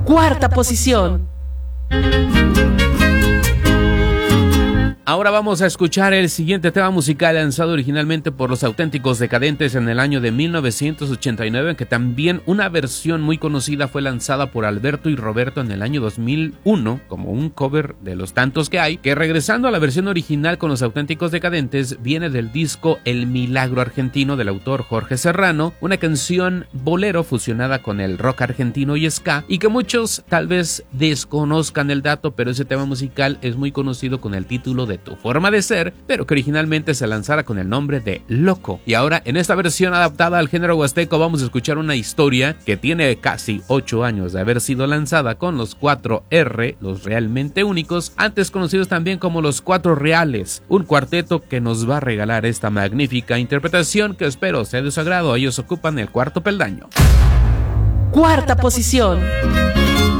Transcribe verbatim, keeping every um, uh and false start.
Cuarta posición. Ahora vamos a escuchar el siguiente tema musical lanzado originalmente por Los Auténticos Decadentes en el año de mil novecientos ochenta y nueve, que también una versión muy conocida fue lanzada por Alberto y Roberto en el año dos mil uno como un cover de los tantos que hay, que regresando a la versión original con Los Auténticos Decadentes viene del disco El Milagro Argentino del autor Jorge Serrano, una canción bolero fusionada con el rock argentino y ska, y que muchos tal vez desconozcan el dato, pero ese tema musical es muy conocido con el título de Tu Forma de Ser, pero que originalmente se lanzara con el nombre de Loco. Y ahora en esta versión adaptada al género huasteco vamos a escuchar una historia que tiene casi ocho años de haber sido lanzada con los cuatro R, los realmente únicos, antes conocidos también como los Cuatro Reales, un cuarteto que nos va a regalar esta magnífica interpretación que espero sea de su agrado. Ellos ocupan el cuarto peldaño. Cuarta posición.